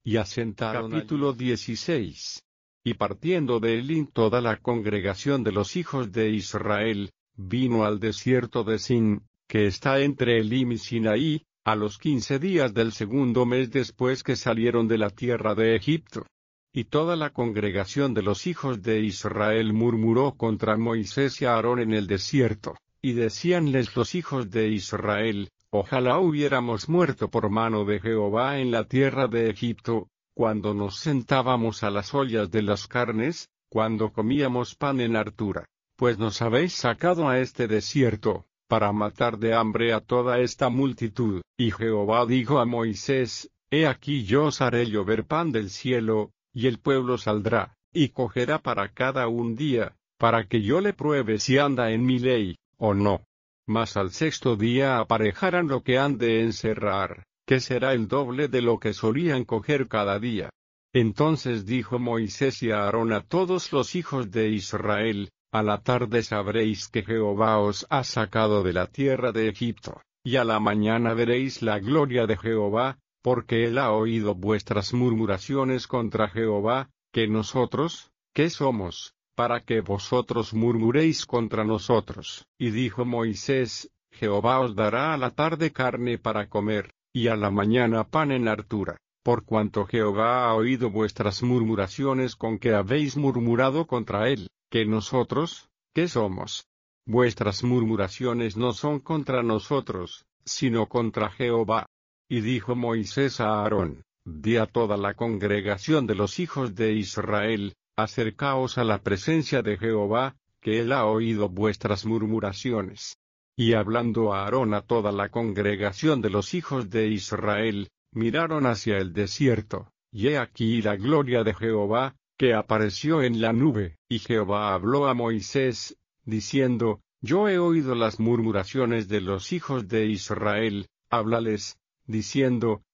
y asentaron. Capítulo 16. Y partiendo de Elim toda la congregación de los hijos de Israel, vino al desierto de Sin, que está entre Elim y Sinaí, a los 15 días del segundo mes después que salieron de la tierra de Egipto. Y toda la congregación de los hijos de Israel murmuró contra Moisés y Aarón en el desierto, y decíanles los hijos de Israel: ojalá hubiéramos muerto por mano de Jehová en la tierra de Egipto, cuando nos sentábamos a las ollas de las carnes, cuando comíamos pan en hartura, pues nos habéis sacado a este desierto, para matar de hambre a toda esta multitud. Y Jehová dijo a Moisés: he aquí yo os haré llover pan del cielo, y el pueblo saldrá, y cogerá para cada un día, para que yo le pruebe si anda en mi ley, o no. Mas al sexto día aparejarán lo que han de encerrar, que será el doble de lo que solían coger cada día. Entonces dijo Moisés y Aarón a todos los hijos de Israel: a la tarde sabréis que Jehová os ha sacado de la tierra de Egipto, y a la mañana veréis la gloria de Jehová, porque él ha oído vuestras murmuraciones contra Jehová, que nosotros, ¿qué somos, para que vosotros murmuréis contra nosotros? Y dijo Moisés: Jehová os dará a la tarde carne para comer, y a la mañana pan en hartura, por cuanto Jehová ha oído vuestras murmuraciones con que habéis murmurado contra él, que nosotros, ¿qué somos? Vuestras murmuraciones no son contra nosotros, sino contra Jehová. Y dijo Moisés a Aarón: di a toda la congregación de los hijos de Israel: acercaos a la presencia de Jehová, que él ha oído vuestras murmuraciones. Y hablando Aarón a toda la congregación de los hijos de Israel, miraron hacia el desierto, y he aquí la gloria de Jehová, que apareció en la nube. Y Jehová habló a Moisés, diciendo: yo he oído las murmuraciones de los hijos de Israel, háblales, diciendo: